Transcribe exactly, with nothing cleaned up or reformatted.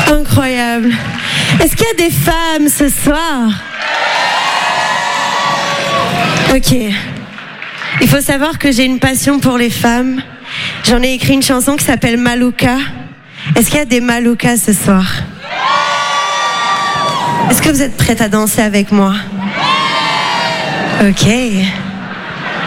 Incroyable. Est-ce qu'il y a des femmes ce soir? Ok. Il faut savoir que j'ai une passion pour les femmes. J'en ai écrit une chanson qui s'appelle Malouka. Est-ce qu'il y a des Maloukas ce soir? Est-ce que vous êtes prêtes à danser avec moi? Ok.